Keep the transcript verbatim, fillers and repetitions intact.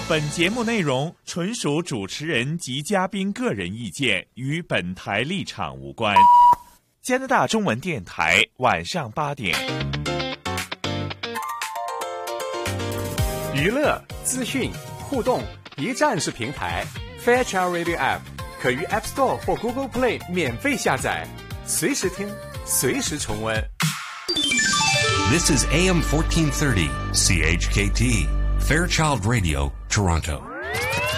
本节目内容纯属主持人及嘉宾个人意见，与本台立场无关。加拿大中文电台晚上八点， 娱乐、资讯、互动一站式平台 Fairchild Radio App 可于 App Store 或 Google Play 免费下载，随时听，随时重温。 This is A M fourteen thirty C H K T Fairchild Radio, Toronto.